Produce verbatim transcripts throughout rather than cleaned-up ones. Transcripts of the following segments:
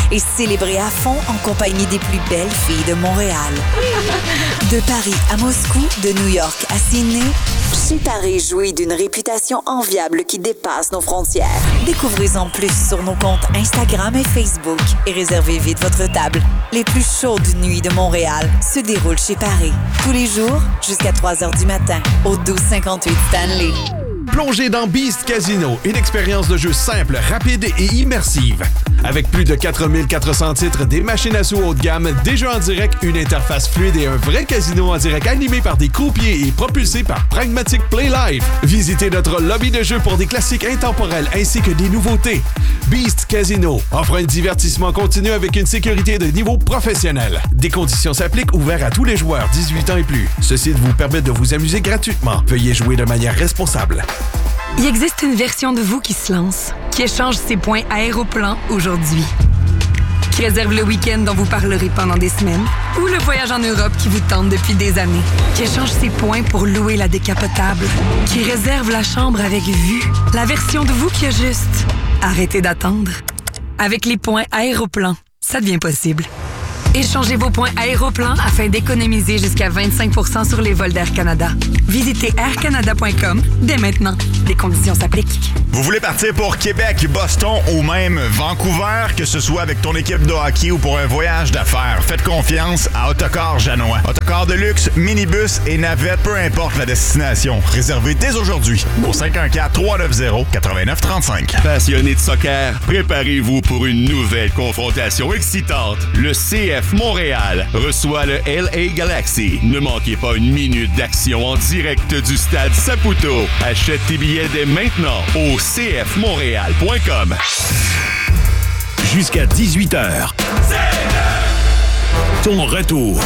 et célébrez à fond en compagnie des plus belles filles de Montréal. De Paris à Moscou, de New York à Sydney, Chez Paris jouit d'une réputation enviable qui dépasse nos frontières. Découvrez-en plus sur nos comptes Instagram et Facebook et réservez vite votre table. Les plus chaudes nuits de Montréal se déroulent chez Paris. Tous les jours, jusqu'à trois heures du matin, au douze cinquante-huit Stanley. Plongez dans Beast Casino, une expérience de jeu simple, rapide et immersive. Avec plus de quatre mille quatre cents titres, des machines à sous haut de gamme, des jeux en direct, une interface fluide et un vrai casino en direct animé par des croupiers et propulsé par Pragmatic Play Live. Visitez notre lobby de jeux pour des classiques intemporels ainsi que des nouveautés. Beast Casino offre un divertissement continu avec une sécurité de niveau professionnel. Des conditions s'appliquent, ouverts à tous les joueurs dix-huit ans et plus. Ce site vous permet de vous amuser gratuitement. Veuillez jouer de manière responsable. Il existe une version de vous qui se lance, qui échange ses points Aéroplan aujourd'hui, qui réserve le week-end dont vous parlerez pendant des semaines, ou le voyage en Europe qui vous tente depuis des années, qui échange ses points pour louer la décapotable, qui réserve la chambre avec vue, la version de vous qui a juste arrêté d'attendre. Avec les points Aéroplan, ça devient possible. Échangez vos points Aéroplan afin d'économiser jusqu'à vingt-cinq pour cent sur les vols d'Air Canada. Visitez air canada point com dès maintenant. Les conditions s'appliquent. Vous voulez partir pour Québec, Boston ou même Vancouver, que ce soit avec ton équipe de hockey ou pour un voyage d'affaires, faites confiance à Autocar Janois. Autocar de luxe, minibus et navette, peu importe la destination. Réservez dès aujourd'hui au cinq un quatre, trois neuf zéro, neuf neuf trois cinq. Passionnés de soccer, préparez-vous pour une nouvelle confrontation excitante. Le C F Montréal reçoit le L A Galaxy. Ne manquez pas une minute d'action en direct du stade Saputo. Achète tes billets dès maintenant au c f montréal point com. Jusqu'à dix-huit heures. Ton retour.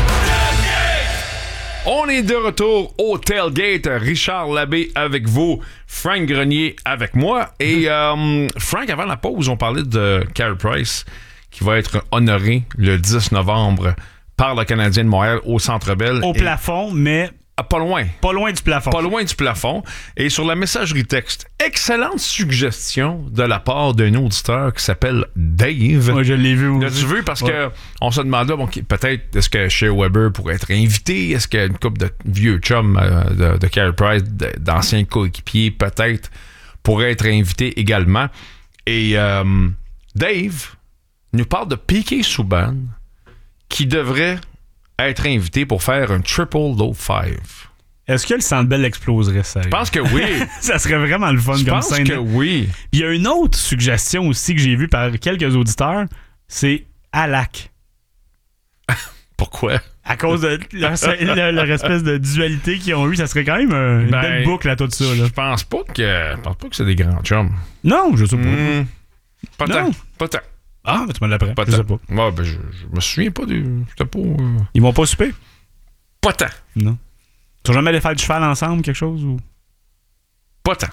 On est de retour au Tailgate. Richard Labbé avec vous, Frank Grenier avec moi. Et euh, Frank, avant la pause, on parlait de Carey Price qui va être honoré le dix novembre par le Canadien de Montréal au Centre Bell. Au Et... plafond, mais... Ah, pas loin. Pas loin du plafond. Pas loin du plafond. Et sur la messagerie texte, excellente suggestion de la part d'un auditeur qui s'appelle Dave. Moi, je l'ai vu. L'as-tu vu? Parce ouais. que on se demandait, bon, peut-être, est-ce que Shea Weber pourrait être invité? Est-ce qu'il y a une couple de vieux chums euh, de, de Carey Price, de, d'anciens coéquipiers, peut-être, pourraient être invités également? Et euh, Dave nous parle de P K Subban qui devrait être invité pour faire un triple low five. Est-ce que le Centre Bell exploserait, ça? Je pense que oui. Ça serait vraiment le fun Je comme pense scène. que oui. Il y a une autre suggestion aussi que j'ai vue par quelques auditeurs, c'est Alak. Pourquoi? À cause de leur, leur, leur espèce de dualité qu'ils ont eu, ça serait quand même une ben, belle boucle à tout ça. Là. Je pense pas que je pense pas que c'est des grands chums. Non, je sais pas. Mmh, pas non. tant. Pas tant. Ah, mais tu me l'apprends. Pas je tant. sais pas. Ouais, ben, je, je me souviens pas du. C'était pas. Euh... Ils vont pas souper? Pas tant. Non. Tu vas jamais aller faire du cheval ensemble, quelque chose? Ou... Pas tant.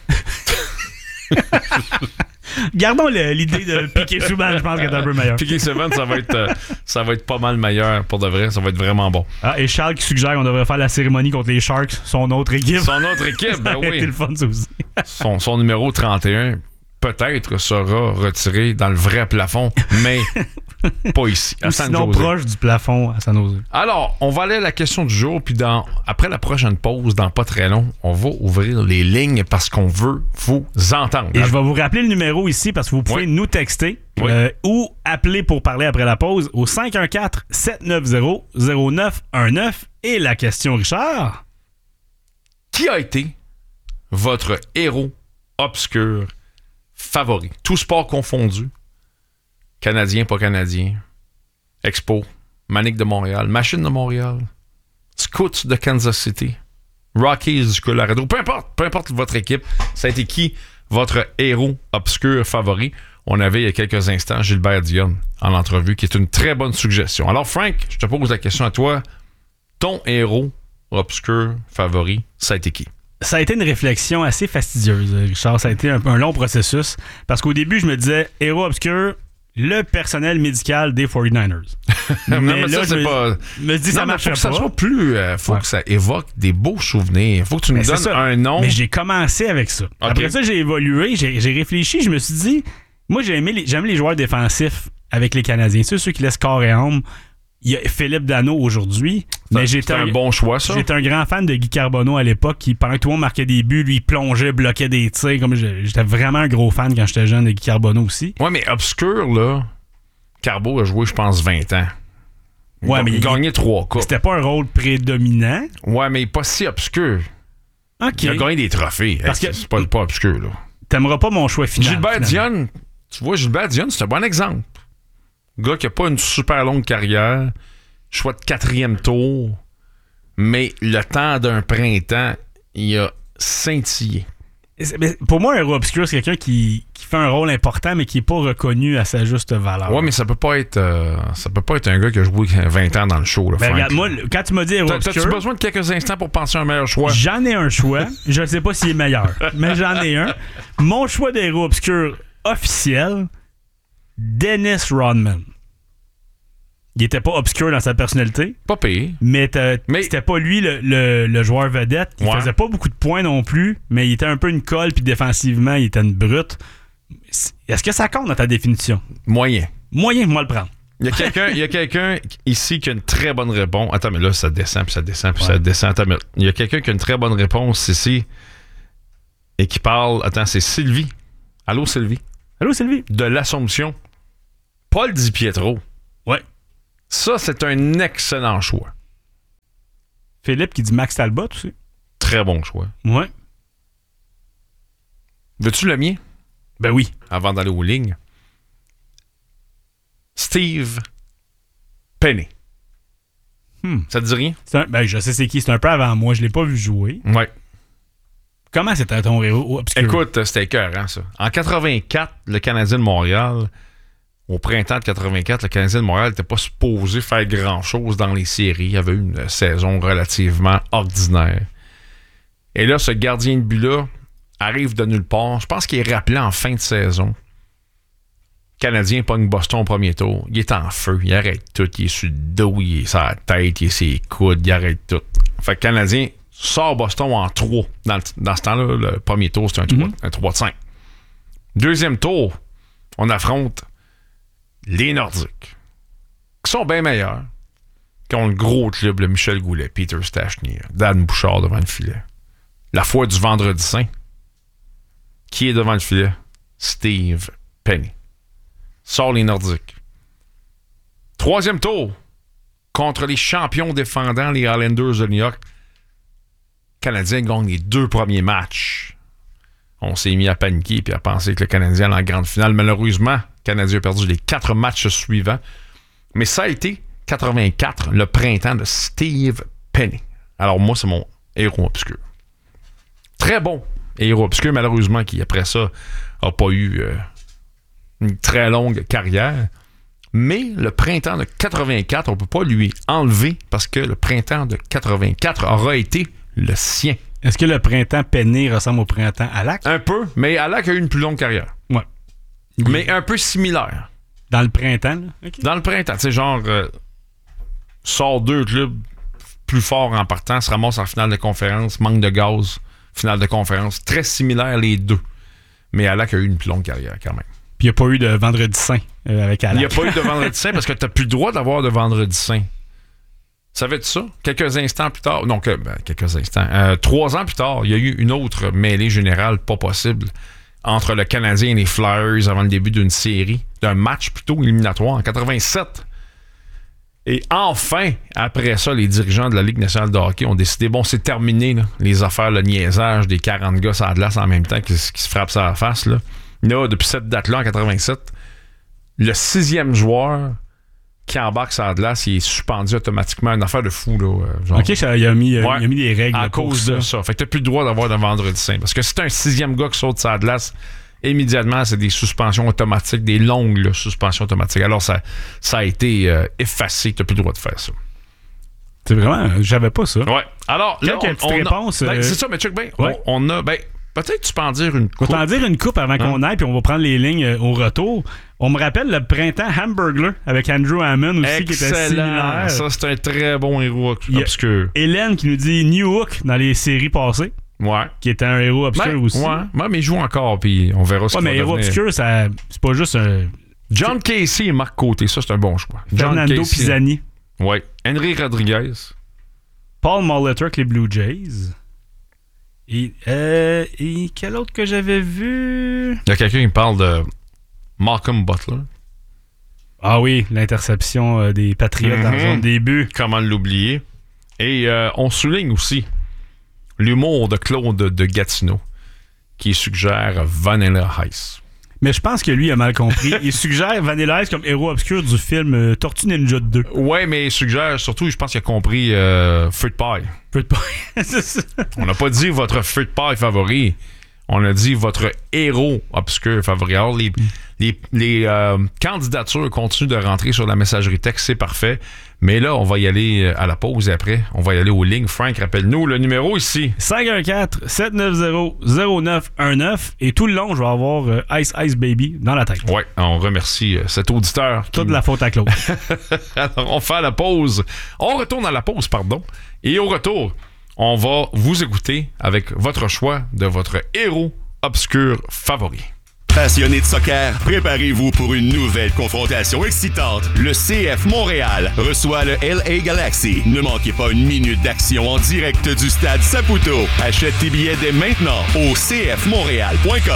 Gardons le, l'idée de P K Subban, je pense qu'elle est un peu meilleure. P K Subban, ça va être euh, ça va être pas mal meilleur pour de vrai, ça va être vraiment bon. Ah, et Charles qui suggère qu'on devrait faire la cérémonie contre les Sharks, son autre équipe. Son autre équipe, ben oui. C'était le fun, ça aussi. son, son numéro trente et un peut-être sera retiré dans le vrai plafond, mais pas ici, à Ou San sinon Jose. proche du plafond à San Jose. Alors, on va aller à la question du jour, puis dans, après la prochaine pause, dans pas très long, on va ouvrir les lignes parce qu'on veut vous entendre. Et je vais vous rappeler le numéro ici parce que vous pouvez oui. nous texter oui. euh, ou appeler pour parler après la pause au cinq un quatre, sept neuf zéro, zéro neuf un neuf. Et la question, Richard? Qui a été votre héros obscur favori? Tout sport confondu. Canadien, pas canadien. Expo. Manic de Montréal. Machine de Montréal. Scouts de Kansas City. Rockies du Colorado. Peu importe. Peu importe votre équipe. Ça a été qui votre héros obscur favori? On avait il y a quelques instants Gilbert Dionne en entrevue, qui est une très bonne suggestion. Alors Frank, je te pose la question à toi. Ton héros obscur favori, ça a été qui? Ça a été une réflexion assez fastidieuse, Richard. Ça a été un, un long processus. Parce qu'au début, je me disais, héros obscur, le personnel médical des forty-niners. mais, mais mais là, ça, c'est je pas... me dis, ça marche pas. Faut que ça soit plus... Euh, faut ouais. que ça évoque des beaux souvenirs. Faut que tu nous mais donnes un nom. Mais j'ai commencé avec ça. Okay. Après ça, j'ai évolué, j'ai, j'ai réfléchi, je me suis dit, moi, j'ai aimé les, j'aime les joueurs défensifs avec les Canadiens. C'est ceux qui laissent corps et âme. Il y a Philippe Danault aujourd'hui. C'est, mais j'étais j'étais un, un bon choix, ça. J'étais un grand fan de Guy Carbonneau à l'époque qui, pendant que tout le monde marquait des buts, lui, plongeait, bloquait des tirs. Comme j'étais vraiment un gros fan quand j'étais jeune de Guy Carbonneau aussi. Ouais, mais obscur, là, Carbo a joué, je pense, vingt ans. Il ouais, a, mais il a gagné trois coupes. C'était pas un rôle prédominant. Ouais, mais pas si obscur. OK. Il a gagné des trophées. Parce hey, que c'est pas, pas obscur, là. T'aimeras pas mon choix final. Gilbert finalement. Dionne, tu vois, Gilbert Dionne, c'est un bon exemple. Gars qui a pas une super longue carrière, choix de quatrième tour, mais le temps d'un printemps, il a scintillé. Mais pour moi, un héros obscur, c'est quelqu'un qui, qui fait un rôle important, mais qui n'est pas reconnu à sa juste valeur. Ouais, mais ça peut pas être euh, ça peut pas être un gars qui a joué vingt ans dans le show. Là, ben, regarde, moi, quand tu m'as dit héros T'as, obscur... T'as-tu besoin de quelques instants pour penser à un meilleur choix? J'en ai un choix. Je ne sais pas s'il est meilleur, mais j'en ai un. Mon choix de héros obscur officiel, Dennis Rodman. Il était pas obscur dans sa personnalité. Pas pire. Mais, mais c'était pas lui le, le, le joueur vedette. Il ouais. faisait pas beaucoup de points non plus, mais il était un peu une colle, puis défensivement, il était une brute. Est-ce que ça compte dans ta définition? Moyen. Moyen, moi le prendre. Il y a quelqu'un, il y a quelqu'un ici qui a une très bonne réponse. Attends, mais là, ça descend, puis ça descend, puis ouais. ça descend. Attends, mais il y a quelqu'un qui a une très bonne réponse ici et qui parle... Attends, c'est Sylvie. Allô, Sylvie? Allô, Sylvie? De l'Assomption. Paul Di Pietro. Ouais. Ça, c'est un excellent choix. Philippe qui dit Max Talbot aussi. Très bon choix. Ouais. Veux-tu le mien? Ben oui. Avant d'aller aux lignes. Steve Penny. Hmm. Ça te dit rien? C'est un, ben je sais c'est qui. C'est un peu avant moi. Je l'ai pas vu jouer. Ouais. Comment c'était ton héros obscur? Écoute, c'était écœurant, ça. En quatre-vingt-quatre, le Canadien de Montréal... Au printemps de quatre-vingt-quatre, le Canadien de Montréal n'était pas supposé faire grand-chose dans les séries. Il y avait eu une saison relativement ordinaire. Et là, ce gardien de but-là arrive de nulle part. Je pense qu'il est rappelé en fin de saison. Le Canadien pogne Boston au premier tour. Il est en feu. Il arrête tout. Il est sur le dos. Il est sur la tête. Il est sur les coudes. Il arrête tout. Fait que le Canadien sort Boston en trois. Dans, le, dans ce temps-là, le premier tour, c'était un trois, mm-hmm. un trois de cinq. Deuxième tour, on affronte les Nordiques, qui sont bien meilleurs, qui ont le gros club, le Michel Goulet, Peter Stastny, Dan Bouchard devant le filet. La foi du Vendredi Saint, qui est devant le filet? Steve Penny. Sort les Nordiques. Troisième tour, contre les champions défendants, les Islanders de New York. Le Canadien gagne les deux premiers matchs. On s'est mis à paniquer et à penser que le Canadien allait en grande finale. Malheureusement, le Canadien a perdu les quatre matchs suivants. Mais ça a été quatre-vingt-quatre, le printemps de Steve Penny. Alors moi, c'est mon héros obscur. Très bon héros obscur, malheureusement, qui après ça n'a pas eu euh, une très longue carrière. Mais le printemps de quatre-vingt-quatre, on ne peut pas lui enlever parce que le printemps de quatre-vingt-quatre aura été le sien. Est-ce que le printemps Penny ressemble au printemps Halak? Un peu, mais Halak a eu une plus longue carrière. Ouais. Mais un peu similaire. Dans le printemps, là? Okay. Dans le printemps, tu sais, genre, euh, sort deux clubs plus forts en partant, se ramasse en finale de conférence, manque de gaz, finale de conférence. Très similaire les deux. Mais Halak a eu une plus longue carrière quand même. Puis il n'y a pas eu de Vendredi Saint euh, avec Halak. Il n'y a pas eu de Vendredi Saint parce que tu n'as plus le droit d'avoir de Vendredi Saint. Savais-tu ça? Quelques instants plus tard, donc euh, ben, quelques instants, euh, trois ans plus tard, il y a eu une autre mêlée générale pas possible entre le Canadien et les Flyers avant le début d'une série, d'un match plutôt éliminatoire en quatre-vingt-sept. Et enfin, après ça, les dirigeants de la Ligue nationale de hockey ont décidé, bon, c'est terminé, là, les affaires, le niaisage des quarante gars sur la glace en même temps qui, qui se frappent sur la face. Là. Là, depuis cette date-là, en quatre-vingt-sept, le sixième joueur qui embarque sur la glace, il est suspendu automatiquement. Une affaire de fou, là. Genre. OK, ça, il, a mis, ouais, il a mis des règles. À cause de ça. ça. Fait que t'as plus le droit d'avoir de Vendredi Saint. Parce que si t'as un sixième gars qui saute sur la glace, immédiatement, c'est des suspensions automatiques, des longues là, suspensions automatiques. Alors, ça, ça a été euh, effacé. T'as plus le droit de faire ça. C'est vraiment... J'avais pas ça. Ouais. Alors, là, Quelques on, petites on réponses. A, ben, euh... c'est ça, mais check bien. Ouais. On, on a... Ben, peut-être tu peux en dire une coupe. On va t'en dire une coupe avant hein? qu'on aille, puis on va prendre les lignes euh, au retour. On me rappelle le printemps Hamburglar avec Andrew Hammond aussi, excellent. Qui était similaire. Ça, c'est un très bon héros obscur. Hélène qui nous dit New Hook dans les séries passées. Ouais. Qui était un héros obscur ben, aussi. Ouais. ouais, mais il joue encore, puis on verra ce ouais, qu'il va mais héros devenir. obscur, ça, c'est pas juste un, John Casey et Marc Côté, ça c'est un bon choix. Fernando John Casey. Pisani. Oui. Henry Rodriguez. Paul Molitor avec les Blue Jays. Et, euh, et quel autre que j'avais vu? Il y a quelqu'un qui parle de Malcolm Butler. Ah oui, l'interception euh, des Patriots mm-hmm. dans le zone début. Comment l'oublier? Et euh, on souligne aussi l'humour de Claude de Gatineau qui suggère Vanilla Ice. Mais je pense que lui a mal compris. Il suggère Vanilla Ice comme héros obscur du film euh, Tortue Ninja deux. Ouais, mais il suggère surtout, je pense qu'il a compris euh, Fruit Pie. Fruit Pie, c'est ça. On n'a pas dit votre Fruit Pie favori. On a dit votre héros obscur favori. Alors, les, les, les euh, candidatures continuent de rentrer sur la messagerie texte, c'est parfait. Mais là, on va y aller à la pause et après, on va y aller aux lignes. Frank, rappelle-nous le numéro ici. cinq un quatre, sept neuf zéro, zéro neuf un neuf. Et tout le long, je vais avoir euh, Ice Ice Baby dans la tête. Oui, on remercie euh, cet auditeur. Toute qui... la faute à Claude. Alors, on fait la pause. On retourne à la pause, pardon. Et au retour, on va vous écouter avec votre choix de votre héros obscur favori. Passionnés de soccer, préparez-vous pour une nouvelle confrontation excitante. Le C F Montréal reçoit le L A Galaxy. Ne manquez pas une minute d'action en direct du stade Saputo. Achète tes billets dès maintenant au c f montréal point com.